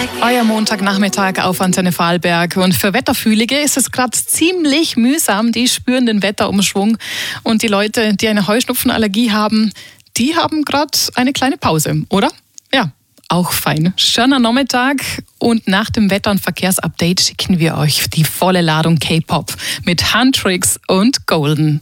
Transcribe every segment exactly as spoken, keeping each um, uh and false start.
Euer Montagnachmittag auf Antenne Vorarlberg. Und für Wetterfühlige ist es gerade ziemlich mühsam. Die spüren den Wetterumschwung. Und die Leute, die eine Heuschnupfenallergie haben, die haben gerade eine kleine Pause, oder? Ja, auch fein. Schöner Nachmittag. Und nach dem Wetter- und Verkehrsupdate schicken wir euch die volle Ladung K-Pop mit Huntrix und Golden.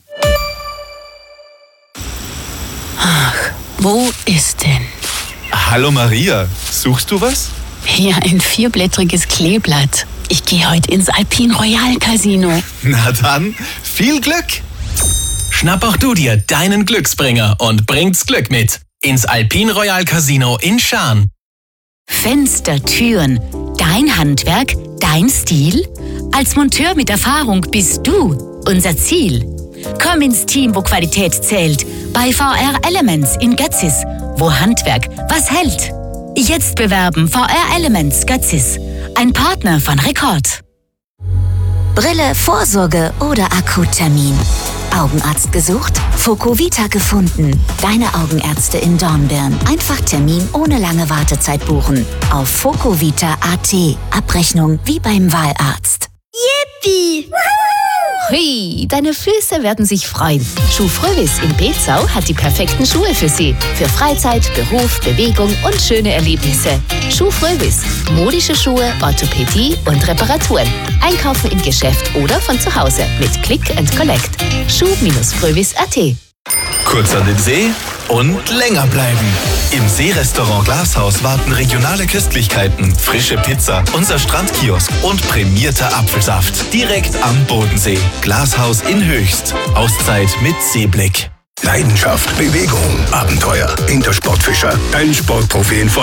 Ach, wo ist denn? Hallo Maria, suchst du was? Hier ein vierblättriges Kleeblatt. Ich gehe heute ins Alpine Royal Casino. Na dann, viel Glück! Schnapp auch du dir deinen Glücksbringer und bringt's Glück mit ins Alpine Royal Casino in Schaan. Fenster, Türen, dein Handwerk, dein Stil? Als Monteur mit Erfahrung bist du unser Ziel. Komm ins Team, wo Qualität zählt. Bei V R Elements in Götzis, wo Handwerk was hält. Jetzt bewerben V R Elements Götzis, ein Partner von Rekord. Brille, Vorsorge oder Akuttermin. Augenarzt gesucht? Focovita gefunden. Deine Augenärzte in Dornbirn. Einfach Termin ohne lange Wartezeit buchen. Auf focovita punkt a t. Abrechnung wie beim Wahlarzt. Yippie! Hui, deine Füße werden sich freuen. Schuh Frövis in Bezau hat die perfekten Schuhe für Sie. Für Freizeit, Beruf, Bewegung und schöne Erlebnisse. Schuh Frövis. Modische Schuhe, Orthopädie und Reparaturen. Einkaufen im Geschäft oder von zu Hause mit Click and Collect. Schuh-Frövis punkt a t. Kurz an den See und länger bleiben. Im Seerestaurant Glashaus warten regionale Köstlichkeiten, frische Pizza, unser Strandkiosk und prämierter Apfelsaft. Direkt am Bodensee. Glashaus in Höchst. Auszeit mit Seeblick. Leidenschaft, Bewegung, Abenteuer. Intersportfischer, dein Sportprofi in